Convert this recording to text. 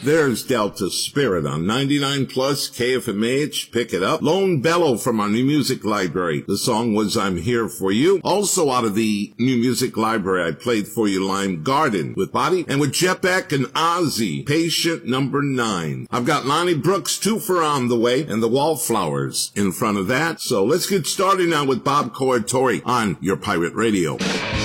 There's Delta Spirit on 99 plus KFMH. Pick it up. Lone Bellow from our New Music Library. The song was I'm Here For You. Also out of the New Music Library, I played for you Lime Garden with Body, and with Jet Beck and Ozzy, Patient Number 9. I've got Lonnie Brooks, Two for On the way, and the Wallflowers in front of that. So let's get started now with Bob Corritore on your Pirate Radio.